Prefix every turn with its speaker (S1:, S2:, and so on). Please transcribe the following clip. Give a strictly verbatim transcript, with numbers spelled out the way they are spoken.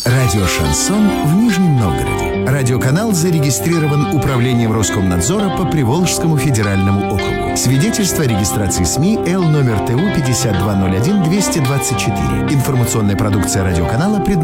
S1: Радио «Шансон» в Нижнем Новгороде. Радиоканал зарегистрирован Управлением Роскомнадзора по Приволжскому федеральному округу. Свидетельство о регистрации СМИ Л номер Т У пятьдесят два ноль один двести двадцать четыре. Информационная продукция радиоканала предназначена